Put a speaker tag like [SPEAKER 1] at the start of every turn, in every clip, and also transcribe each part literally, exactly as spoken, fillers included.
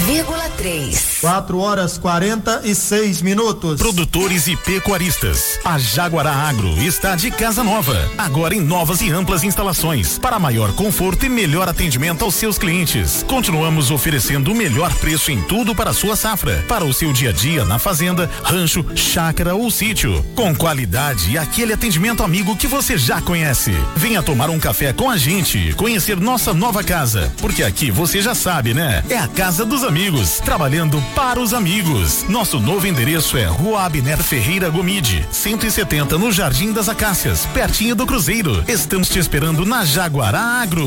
[SPEAKER 1] vírgula três.
[SPEAKER 2] quatro horas quarenta e seis minutos.
[SPEAKER 3] Produtores e pecuaristas. A Jaguará Agro está de casa nova, agora em novas e amplas instalações, para maior conforto e melhor atendimento aos seus clientes. Continuamos oferecendo o melhor preço em tudo para a sua safra, para o seu dia a dia na fazenda, rancho, chácara ou sítio, com qualidade e aquele atendimento amigo que você já conhece. Venha tomar um café com a gente, conhecer nossa nova casa, porque aqui você já sabe, né? É a casa dos amigos, trabalhando para os amigos. Nosso novo endereço é Rua Abner Ferreira Gomide, cento e setenta, no Jardim das Acácias, pertinho do Cruzeiro. Estamos te esperando na Jaguará Agro.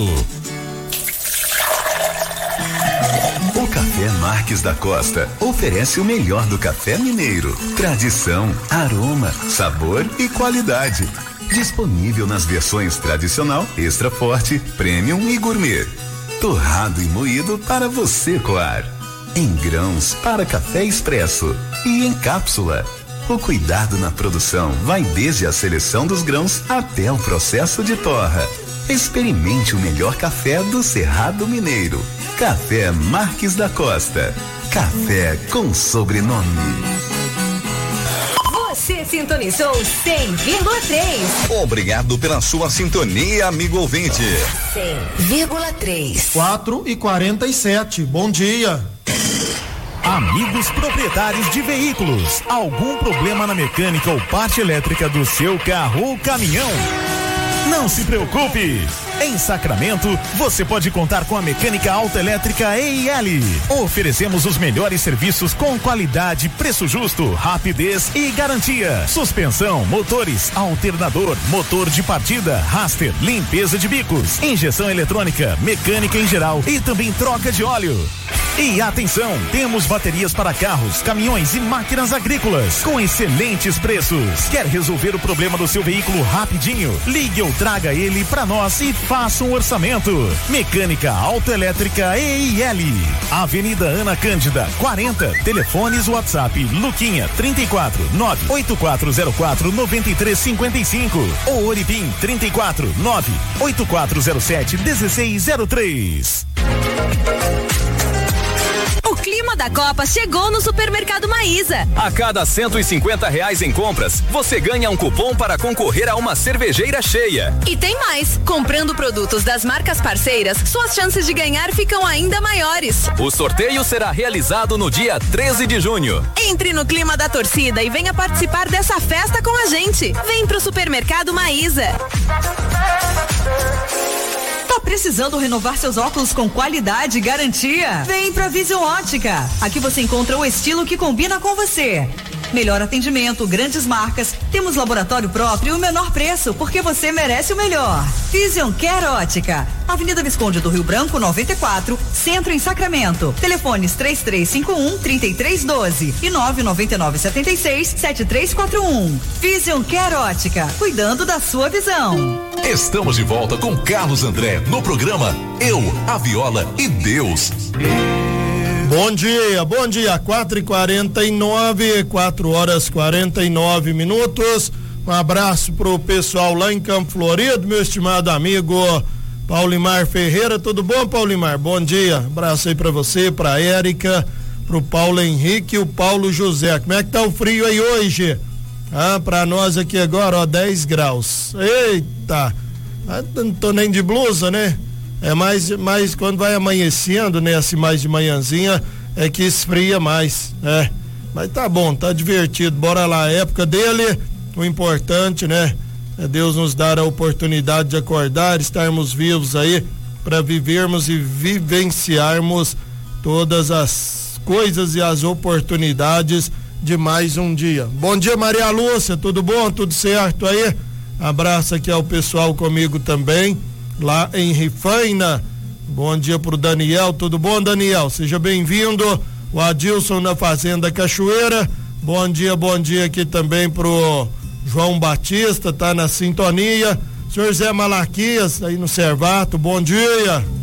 [SPEAKER 4] O Café Marques da Costa oferece o melhor do café mineiro. Tradição, aroma, sabor e qualidade. Disponível nas versões tradicional, extra forte, premium e gourmet. Torrado e moído para você coar. Em grãos para café expresso e em cápsula. O cuidado na produção vai desde a seleção dos grãos até o processo de torra. Experimente o melhor café do Cerrado Mineiro. Café Marques da Costa. Café com sobrenome.
[SPEAKER 1] Você sintonizou cem vírgula três.
[SPEAKER 5] Obrigado pela sua sintonia, amigo ouvinte.
[SPEAKER 1] cem vírgula três.
[SPEAKER 2] quatro e quarenta e sete. Bom dia.
[SPEAKER 3] Amigos proprietários de veículos, algum problema na mecânica ou parte elétrica do seu carro ou caminhão? Não se preocupe! Em Sacramento, você pode contar com a mecânica autoelétrica E I L. Oferecemos os melhores serviços com qualidade, preço justo, rapidez e garantia. Suspensão, motores, alternador, motor de partida, raster, limpeza de bicos, injeção eletrônica, mecânica em geral e também troca de óleo. E atenção, temos baterias para carros, caminhões e máquinas agrícolas com excelentes preços. Quer resolver o problema do seu veículo rapidinho? Ligue ou traga ele para nós e faça um orçamento. Mecânica autoelétrica E I L. Avenida Ana Cândida, quarenta. Telefones WhatsApp Luquinha trinta e quatro, nove oito quatro zero quatro, nove três cinco cinco ou Oribim trinta e quatro, nove oito quatro zero sete, um seis zero três.
[SPEAKER 1] O clima da Copa chegou no Supermercado Maísa.
[SPEAKER 6] A cada cento e cinquenta reais em compras, você ganha um cupom para concorrer a uma cervejeira cheia.
[SPEAKER 1] E tem mais, comprando produtos das marcas parceiras, suas chances de ganhar ficam ainda maiores.
[SPEAKER 6] O sorteio será realizado no dia treze de junho.
[SPEAKER 1] Entre no clima da torcida e venha participar dessa festa com a gente. Vem pro Supermercado Maísa.
[SPEAKER 7] Tá precisando renovar seus óculos com qualidade e garantia? Vem pra Vision Ótica. Aqui você encontra o estilo que combina com você. Melhor atendimento, grandes marcas, temos laboratório próprio e o menor preço, porque você merece o melhor. Vision Care Ótica, Avenida Visconde do Rio Branco, noventa e quatro, Centro em Sacramento. Telefones três três cinco um, três três um dois e nove nove nove sete seis, sete três quatro um. Vision Care Ótica, cuidando da sua visão.
[SPEAKER 8] Estamos de volta com Carlos André no programa Eu, a Viola e Deus.
[SPEAKER 2] Bom dia, bom dia, quatro e quarenta e nove, quatro horas quarenta e nove minutos. Um abraço pro pessoal lá em Campo Florido, meu estimado amigo Paulimar Ferreira. Tudo bom, Paulimar? Bom dia, abraço aí pra você, pra Érica, pro Paulo Henrique e o Paulo José. Como é que tá o frio aí hoje? Ah, pra nós aqui agora, ó, dez graus. Eita, ah, não tô nem de blusa, né? É mais, mais quando vai amanhecendo, né? Assim, mais de manhãzinha, é que esfria mais, né? Mas tá bom, tá divertido, bora lá, a época dele, o importante, né? É Deus nos dar a oportunidade de acordar, estarmos vivos aí, para vivermos e vivenciarmos todas as coisas e as oportunidades de mais um dia. Bom dia, Maria Lúcia, tudo bom? Tudo certo aí? Abraço aqui ao pessoal comigo também, lá em Rifaina. Bom dia pro Daniel, tudo bom, Daniel? Seja bem-vindo. O Adilson na Fazenda Cachoeira. Bom dia, bom dia aqui também pro João Batista, tá na sintonia. Senhor Zé Malaquias, aí no Servato, bom dia.